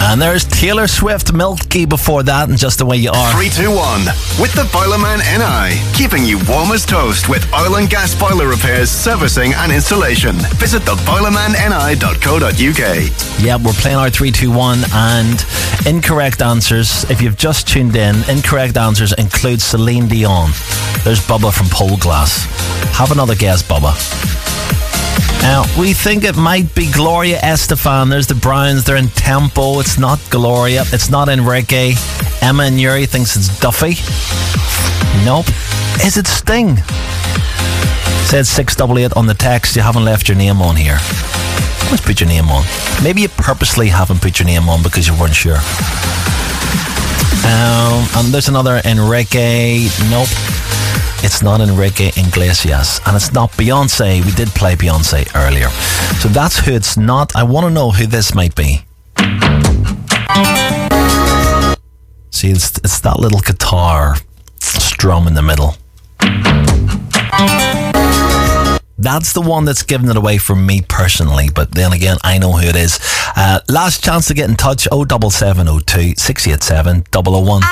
And there's Taylor Swift, Milky before that, and Just the Way You Are. 321 with the Boilerman NI, keeping you warm as toast with oil and gas boiler repairs, servicing and installation. Visit theboilermanni.co.uk. Yeah, we're playing our 321 and incorrect answers. If you've just tuned in, incorrect answers include Celine Dion. There's Bubba from Polglass. Have another guess, Bubba. We think it might be Gloria Estefan. There's the Browns. They're in Tempo. It's not Gloria. It's not Enrique. Emma and Yuri thinks it's Duffy. Nope. Is it Sting? Said 688 on the text. You haven't left your name on here. Let's put your name on. Maybe you purposely haven't put your name on because you weren't sure. And there's another Enrique. Nope. It's not Enrique Iglesias. And it's not Beyonce. We did play Beyonce earlier. So that's who it's not. I want to know who this might be. See, it's that little guitar strum in the middle. That's the one that's given it away for me personally, but then again, I know who it is. Last chance to get in touch, 07702 687 001.